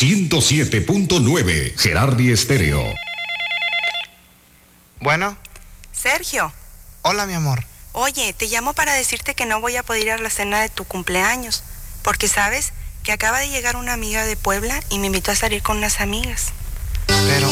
107.9 Gerardi Estéreo. Bueno. Sergio. Hola, mi amor. Oye, te llamo para decirte que no voy a poder ir a la cena de tu cumpleaños, porque sabes que acaba de llegar una amiga de Puebla y me invitó a salir con unas amigas.